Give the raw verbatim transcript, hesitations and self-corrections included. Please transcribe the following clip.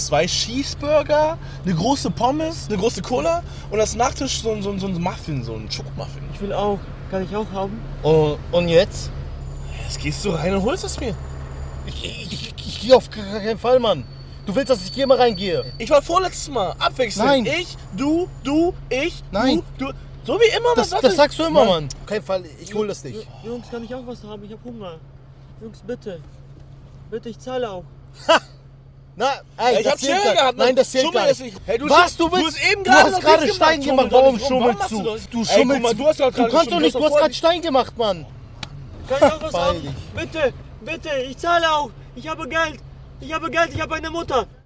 zwei Cheeseburger, eine große Pommes, eine große Cola und als Nachtisch so, so, so ein Muffin, so ein Schokomuffin. Ich will auch. Kann ich auch haben? Und, und jetzt? Jetzt gehst du rein und holst es mir. Ich, ich, ich, ich gehe auf keinen Fall, Mann. Du willst, dass ich hier mal reingehe? Ich war vorletztes Mal. Abwechselnd. Nein. Ich, du, du, ich, Nein. du, du. So wie immer. Das, was das sagst du immer, Mann. Mann. Auf keinen Fall, ich hol das nicht. Jungs, kann ich auch was haben? Ich hab Hunger. Jungs, bitte. Bitte, ich zahle auch. Na, ey, Ich das hab zählt Schere gar- gehabt. Mann. Nein, das zählt Schummel gar ist nicht. nicht. Hey, du Was, sch- du willst? hast eben Du gerade hast noch gerade nicht Stein gemacht. gemacht. Schummel Warum doch nicht rum. Warum schummelst machst du? du das? Du Ey, guck schummelst. mal, du hast doch Du gerade kannst doch geschummelt, nicht, du du hast hast doch gerade Stein gemacht, Mann. Kann ich auch was Beeil haben? dich. Bitte, bitte, ich zahle auch. Ich habe Geld. Ich habe Geld, ich habe eine Mutter.